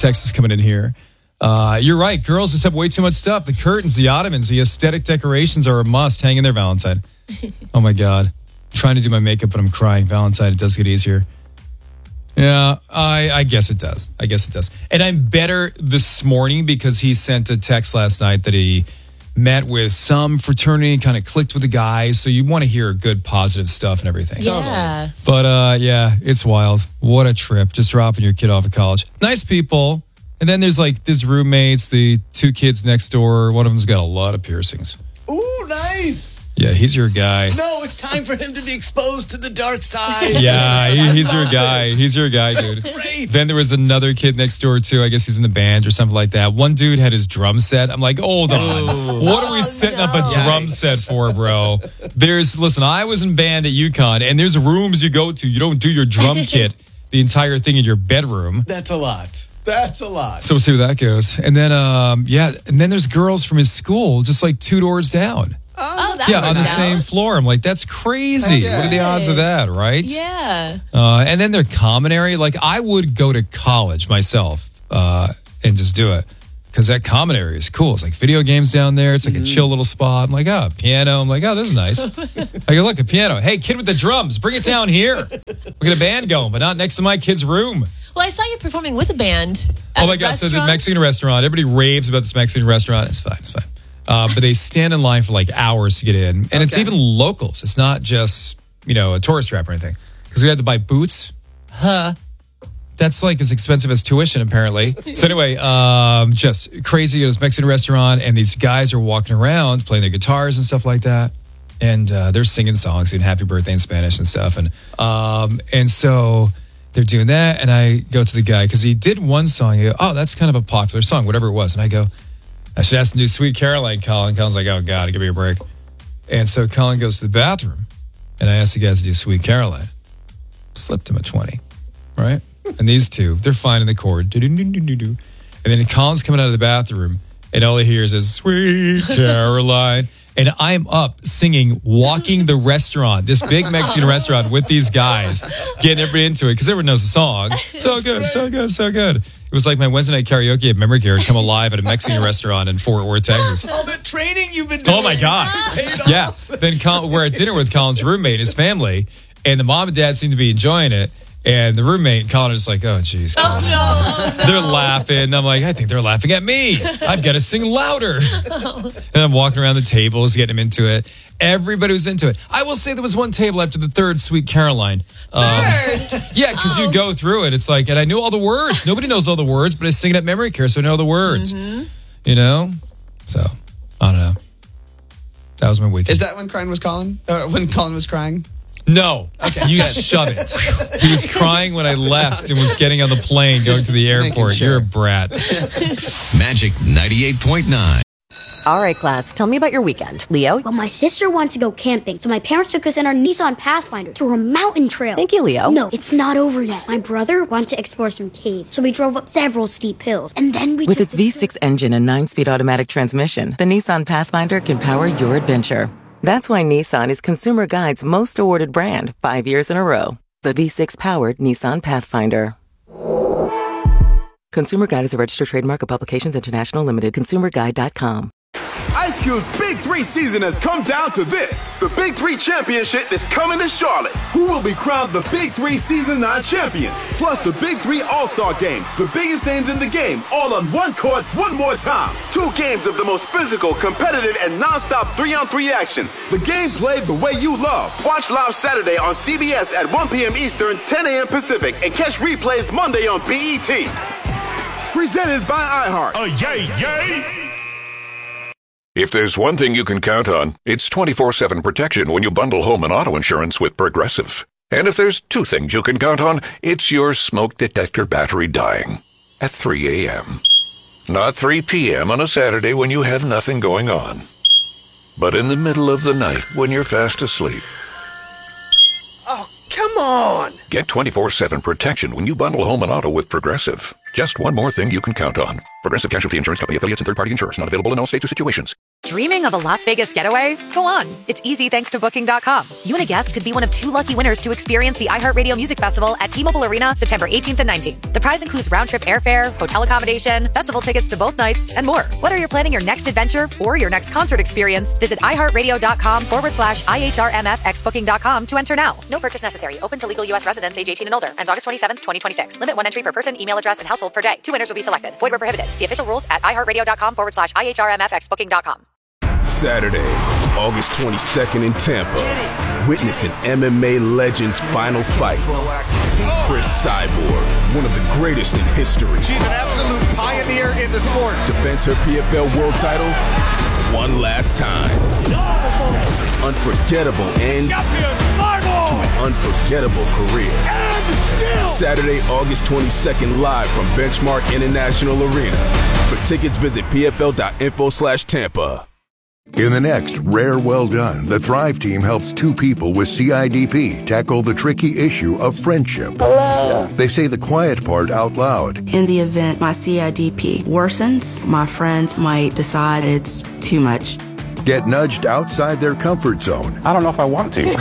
text is coming in here. You're right. Girls just have way too much stuff. The curtains, the ottomans, the aesthetic decorations are a must. Hang in there, Valentine. Oh, my God. I'm trying to do my makeup, but I'm crying. Valentine, it does get easier. Yeah, I guess it does. And I'm better this morning because he sent a text last night that he met with some fraternity, kind of clicked with the guys. So you want to hear good, positive stuff and everything. Yeah. But, yeah, it's wild. What a trip. Just dropping your kid off at college. Nice people. And then there's like his roommates, the two kids next door. One of them's got a lot of piercings. Ooh, nice. Yeah, he's your guy. No, it's time for him to be exposed to the dark side. Yeah, he's your guy. He's your guy, dude. That's great. Then there was another kid next door, too. I guess he's in the band or something like that. One dude had his drum set. I'm like, hold on. What are we setting up a drum set for, bro? Listen, I was in band at UConn, and there's rooms you go to. You don't do your drum kit, the entire thing in your bedroom. That's a lot. So we'll see where that goes. And then, and then there's girls from his school just like 2 doors down. On the same floor. I'm like, that's crazy. Yeah. What are the odds of that, right? Yeah. And then their common area, like I would go to college myself and just do it because that common area is cool. It's like video games down there. It's like a chill little spot. I'm like, piano. I'm like, this is nice. I go, look, a piano. Hey, kid with the drums, bring it down here. We got a band going, but not next to my kid's room. Well, I saw you performing with a band. Oh my God. So the Mexican restaurant, everybody raves about this Mexican restaurant. It's fine. But they stand in line for like hours to get in. And it's even locals. It's not just, a tourist trap or anything. Because we had to buy boots. That's like as expensive as tuition, apparently. So anyway, just crazy. It was Mexican restaurant. And these guys are walking around playing their guitars and stuff like that. And they're singing songs and happy birthday in Spanish and stuff. And so they're doing that. And I go to the guy because he did one song. I go, that's kind of a popular song, whatever it was. And I go, I should ask him to do Sweet Caroline, Colin. Colin's like, oh, God, give me a break. And so Colin goes to the bathroom, and I asked the guys to do Sweet Caroline. Slipped him a 20, right? And these two, they're finding the chord. And then Colin's coming out of the bathroom, and all he hears is, Sweet Caroline. And I'm up singing Walking the Restaurant, this big Mexican restaurant with these guys, getting everybody into it because everyone knows the song. So good. It was like my Wednesday night karaoke at Memory Care had come alive at a Mexican restaurant in Fort Worth, Texas. All the training you've been doing. Oh, my God. Yeah. Then we're at dinner with Colin's roommate and his family, and the mom and dad seem to be enjoying it. And the roommate and Colin are just like, oh, geez. Oh, no. They're laughing. I'm like, I think they're laughing at me. I've got to sing louder. And I'm walking around the tables, getting them into it. Everybody was into it. I will say there was one table after the third Sweet Caroline. Yeah, because you go through it. It's like, and I knew all the words. Nobody knows all the words, but I sing it at Memory Care, so I know the words. Mm-hmm. So, I don't know. That was my weekend. Is that when Colin was crying? No. Okay. You shut it. He was crying when I left and was getting on the plane going to the airport. Sure. You're a brat. Magic 98.9. All right, class, tell me about your weekend. Leo? Well, my sister wanted to go camping, so my parents took us in our Nissan Pathfinder to a mountain trail. Thank you, Leo. No, it's not over yet. My brother wanted to explore some caves, so we drove up several steep hills, and then we With its V6 engine and 9-speed automatic transmission, the Nissan Pathfinder can power your adventure. That's why Nissan is Consumer Guide's most awarded brand 5 years in a row. The V6-powered Nissan Pathfinder. Consumer Guide is a registered trademark of Publications International Limited. ConsumerGuide.com. Ice Cube's Big 3 season has come down to this. The Big 3 Championship is coming to Charlotte. Who will be crowned the Big 3 Season 9 champion? Plus the Big 3 All-Star Game. The biggest names in the game, all on one court, one more time. 2 games of the most physical, competitive, and non-stop 3-on-3 action. The game played the way you love. Watch live Saturday on CBS at 1 p.m. Eastern, 10 a.m. Pacific, and catch replays Monday on BET. Presented by iHeart. Yay! If there's one thing you can count on, it's 24/7 protection when you bundle home and auto insurance with Progressive. And if there's 2 things you can count on, it's your smoke detector battery dying at 3 a.m. Not 3 p.m. on a Saturday when you have nothing going on, but in the middle of the night when you're fast asleep. Oh, come on! Get 24/7 protection when you bundle home and auto with Progressive. Just one more thing you can count on. Progressive Casualty Insurance Company, affiliates, and third-party insurers. Not available in all states or situations. Dreaming of a Las Vegas getaway? Go on. It's easy thanks to Booking.com. You and a guest could be one of 2 lucky winners to experience the iHeartRadio Music Festival at T-Mobile Arena September 18th and 19th. The prize includes round-trip airfare, hotel accommodation, festival tickets to both nights, and more. Whether you're planning your next adventure or your next concert experience, visit iHeartRadio.com/IHRMFXBooking.com to enter now. No purchase necessary. Open to legal U.S. residents age 18 and older. Ends August 27th, 2026. Limit 1 entry per person, email address, and household per day. 2 winners will be selected. Void where prohibited. See official rules at iHeartRadio.com/IHRMFXBooking.com. Saturday, August 22nd in Tampa. Witness an MMA legend's final fight. Chris Cyborg, one of the greatest in history. She's an absolute pioneer in the sport. Defends her PFL world title one last time. Unforgettable end to an unforgettable career. Saturday, August 22nd, live from Benchmark International Arena. For tickets, visit pfl.info/Tampa. In the next Rare Well Done, the Thrive team helps 2 people with CIDP tackle the tricky issue of friendship. Hello. They say the quiet part out loud. In the event my CIDP worsens, my friends might decide it's too much. Get nudged outside their comfort zone. I don't know if I want to.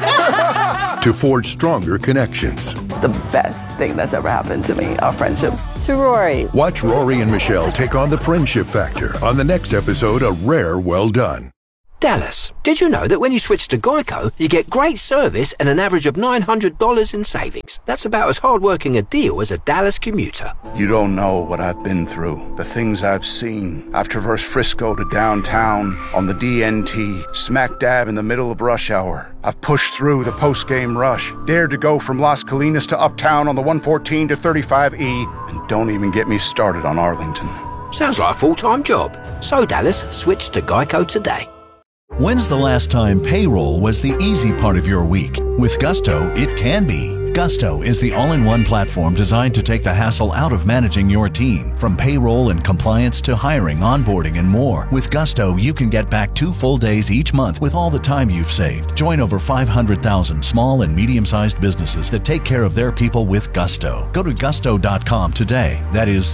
To forge stronger connections. The best thing that's ever happened to me, our friendship. To Rory. Watch Rory and Michelle take on the friendship factor on the next episode of Rare Well Done. Dallas, did you know that when you switch to Geico, you get great service and an average of $900 in savings? That's about as hard-working a deal as a Dallas commuter. You don't know what I've been through, the things I've seen. I've traversed Frisco to downtown, on the DNT, smack dab in the middle of rush hour. I've pushed through the post-game rush, dared to go from Las Colinas to Uptown on the 114 to 35E, and don't even get me started on Arlington. Sounds like a full-time job. So, Dallas, switch to Geico today. When's the last time payroll was the easy part of your week? With Gusto, it can be. Gusto is the all-in-one platform designed to take the hassle out of managing your team. From payroll and compliance to hiring, onboarding, and more. With Gusto, you can get back 2 full days each month with all the time you've saved. Join over 500,000 small and medium-sized businesses that take care of their people with Gusto. Go to gusto.com today. That is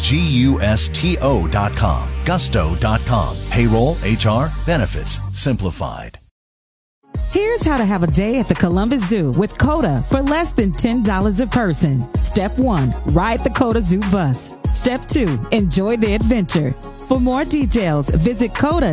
GUSTO.com. Gusto.com. Payroll, HR, benefits, simplified. Here's how to have a day at the Columbus Zoo with COTA for less than $10 a person. Step 1, ride the COTA Zoo bus. Step 2, enjoy the adventure. For more details, visit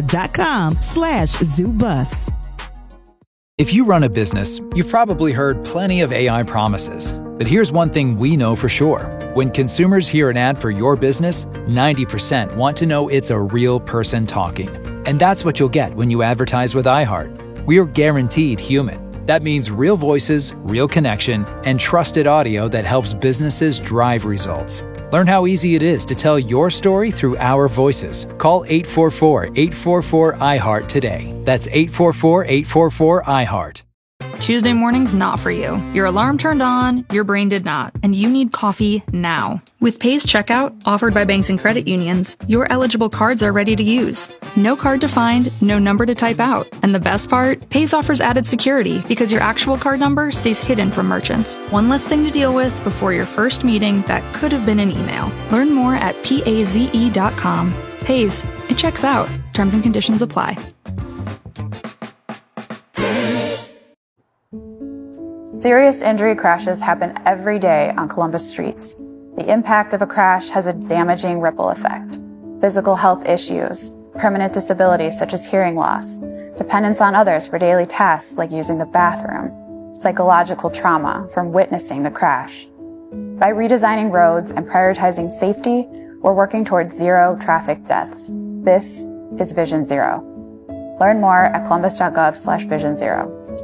COTA.com/ZooBus. If you run a business, you've probably heard plenty of AI promises. But here's one thing we know for sure. When consumers hear an ad for your business, 90% want to know it's a real person talking. And that's what you'll get when you advertise with iHeart. We're guaranteed human. That means real voices, real connection, and trusted audio that helps businesses drive results. Learn how easy it is to tell your story through our voices. Call 844-844-iHeart today. That's 844-844-iHeart. Tuesday morning's not for you. Your alarm turned on, your brain did not, and you need coffee now. With Pace Checkout, offered by banks and credit unions, your eligible cards are ready to use. No card to find, no number to type out. And the best part? Pace offers added security because your actual card number stays hidden from merchants. One less thing to deal with before your first meeting that could have been an email. Learn more at PAZE.com. Pace, it checks out. Terms and conditions apply. Serious injury crashes happen every day on Columbus streets. The impact of a crash has a damaging ripple effect. Physical health issues, permanent disabilities such as hearing loss, dependence on others for daily tasks like using the bathroom, psychological trauma from witnessing the crash. By redesigning roads and prioritizing safety, we're working towards 0 traffic deaths. This is Vision Zero. Learn more at columbus.gov/Vision Zero.